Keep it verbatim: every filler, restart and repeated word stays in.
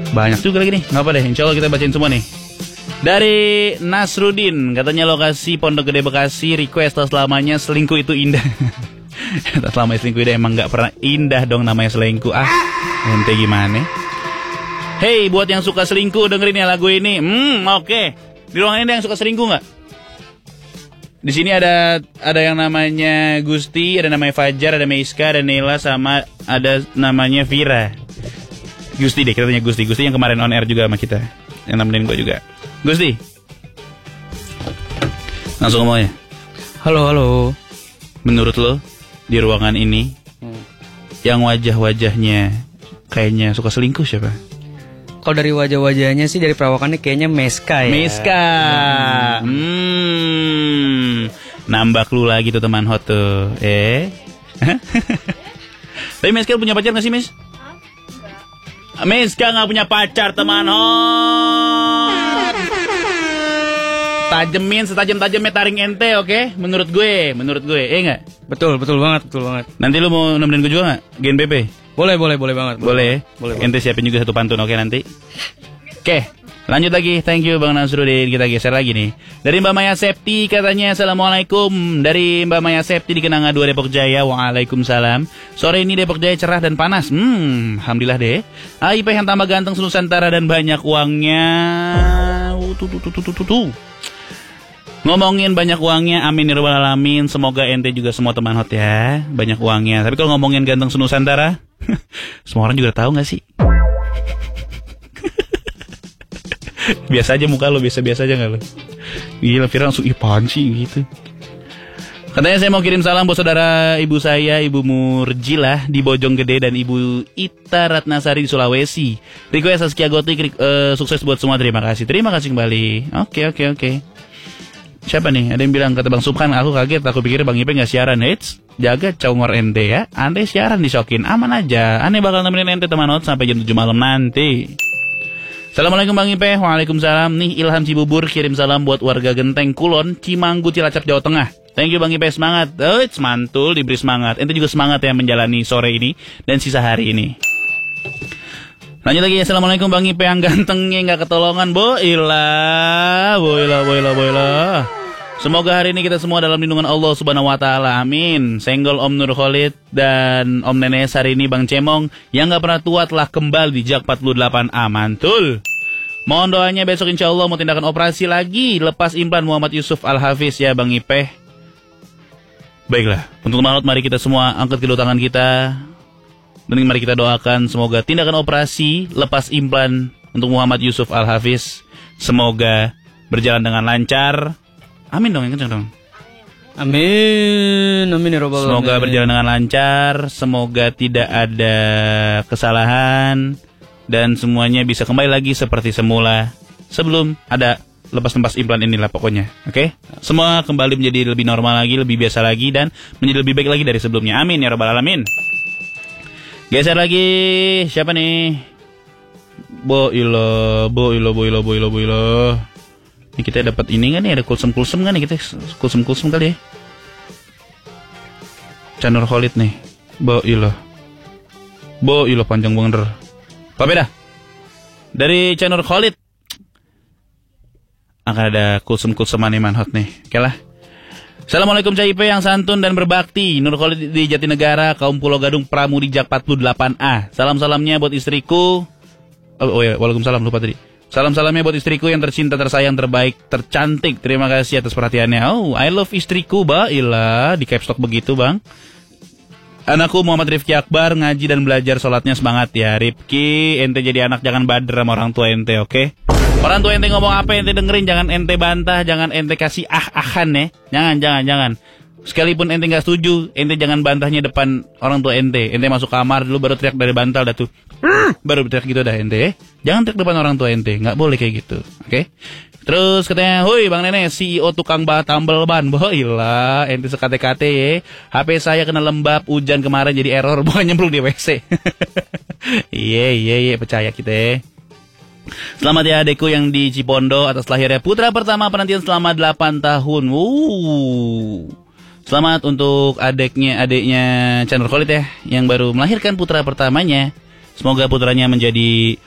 Banyak juga lagi nih, nggak apa deh, insya Allah kita bacain semua nih. Dari Nasrudin, katanya lokasi Pondok Gede Bekasi, request tak selamanya selingkuh itu indah. Tak selamanya selingkuh indah, emang nggak pernah indah dong namanya selingkuh. Ah, ente gimana? Hey, buat yang suka selingkuh dengerin ya lagu ini. Hmm, oke. Okay. Di ruangan ini yang suka selingkuh nggak? Di sini ada ada yang namanya Gusti, ada namanya Fajar, ada Meiska, ada Nela, sama ada namanya Vira. Gusti deh, kita tanya Gusti. Gusti yang kemarin on air juga sama kita, yang nemenin gue juga. Gusti, langsung ngomongnya. Halo, halo. Menurut lo di ruangan ini hmm. yang wajah-wajahnya kayaknya suka selingkuh siapa? Kalau dari wajah-wajahnya sih, dari perawakannya kayaknya Meiska ya. Meiska. Hmm. hmm. Nambah clue lagi tuh teman hot tuh. Eh. Tapi Meiska punya pacar gak sih, Mes? Meiska gak punya pacar teman hot. Tajemin setajam-tajamnya taring ente, oke? Okay? Menurut gue, menurut gue, eh enggak? Betul, betul banget, betul banget. Nanti lu mau nemenin gue juga enggak? Gen B P? Boleh, boleh, boleh banget. Boleh. Boleh. Ente siapin juga satu pantun, oke okay, nanti. Oke, okay, lanjut lagi. Thank you Bang Nasruddin. Kita geser lagi nih. Dari Mbak Maya Septi katanya Assalamualaikum. Dari Mbak Maya Septi di Kenanga dua Depok Jaya. Waalaikumsalam. Sore ini Depok Jaya cerah dan panas. Hmm, alhamdulillah deh. A I P yang tambah ganteng Nusantara dan banyak uangnya. Tuh tuh tuh tuh tuh tuh. Ngomongin banyak uangnya, amin ya rabbal alamin. Semoga ente juga semua teman hot ya, banyak uangnya. Tapi kalau ngomongin ganteng Nusantara, semua orang juga tahu nggak sih? Biasa aja muka lo, biasa-biasa aja nggak lo? Gila, Fira langsung ipan sih gitu. Katanya saya mau kirim salam buat saudara ibu saya, Ibu Murjilah di Bojonggede dan Ibu Ita Ratnasari di Sulawesi. Request Saskia Gotik, uh, sukses buat semua, terima kasih. Terima kasih kembali. Oke, oke, oke. Siapa nih? Ada yang bilang, kata Bang Subhan, aku kaget, aku pikir Bang Ipe gak siaran. Hits, jaga congor ente ya. Ante siaran disokin, aman aja. Ane bakal nemenin ente teman hot sampai jam tujuh malam nanti. Assalamualaikum Bang Ipe. Waalaikumsalam. Nih Ilham Cibubur kirim salam buat warga Genteng Kulon, Cimanggu, Cilacap, Jawa Tengah. Thank you Bang Ipe, semangat. Oh, it's mantul, diberi semangat. Ente juga semangat ya menjalani sore ini dan sisa hari ini. Lanjut lagi. Assalamualaikum Bang Ipe yang gantengnya gak ketolongan. Boilah, boilah, boilah, boilah. Semoga hari ini kita semua dalam lindungan Allah Subhanahu wa taala. Amin. Senggol Om Nur Khalid dan Om Nenes hari ini Bang Cemong yang gak pernah tua telah kembali di Jak empat puluh delapan A. Mantul. Mohon doanya besok insya Allah mau tindakan operasi lagi lepas implan Muhammad Yusuf Al-Hafiz ya Bang Ipe. Baiklah, untuk teman-teman mari kita semua angkat kedua tangan kita. Dan mari kita doakan semoga tindakan operasi lepas implan untuk Muhammad Yusuf Al-Hafiz semoga berjalan dengan lancar. Amin dong, yang kencang dong. Amin, amin ya rabbal alamin. Semoga berjalan dengan lancar, semoga tidak ada kesalahan dan semuanya bisa kembali lagi seperti semula sebelum ada lepas-lepas implan inilah pokoknya. Oke? Okay? Semua kembali menjadi lebih normal lagi, lebih biasa lagi dan menjadi lebih baik lagi dari sebelumnya. Amin ya rabbal alamin. Geser lagi, siapa nih? Boilo, boilo, boilo, boilo, boilo. Ini kita dapat ini kan nih, ada kulsum-kulsum kan nih, kita kulsum-kulsum kali ya. Chanur Khalid nih. Boilo. Boilo panjang banget. Apa beda? Dari Chanur Khalid akan ada kulsum-kulsuman iman hot nih. Oke lah. Assalamualaikum Cai Ipe yang santun dan berbakti. Nur Khalid di Jatinegara, kaum Pulau Gadung, Pramudi Jak empat puluh delapan A. Salam-salamnya buat istriku. Oh, oh ya, waalaikumsalam, lupa tadi. Salam-salamnya buat istriku yang tercinta, tersayang, terbaik, tercantik. Terima kasih atas perhatiannya. Oh, I love istriku, Bailah. Di caps lock begitu, Bang. Anakku Muhammad Rifki Akbar, ngaji dan belajar sholatnya semangat ya. Rifki, ente jadi anak jangan bader sama orang tua ente, oke? Okay? Orang tua ente ngomong apa ente dengerin, jangan ente bantah, jangan ente kasih ah-ahan ya. Jangan, jangan, jangan. Sekalipun ente gak setuju, ente jangan bantahnya depan orang tua ente. Ente masuk kamar dulu baru teriak dari bantal dah tuh. Baru teriak gitu dah ente ya. Jangan teriak depan orang tua ente, gak boleh kayak gitu, oke? Okay? Terus katanya, "Hoi Bang Nenek, C E O tukang bah tambal ban." Boilah, ente sekate-kate ya. H P saya kena lembab, hujan kemarin jadi error, bukan nyemplung di W C. Iya, iya, iya, percaya kita ya. Selamat ya adekku yang di Cipondo atas lahirnya putra pertama penantian selama delapan tahun. Wuh. Selamat untuk adeknya, adeknya Chanur Khalid ya, yang baru melahirkan putra pertamanya. Semoga putranya menjadi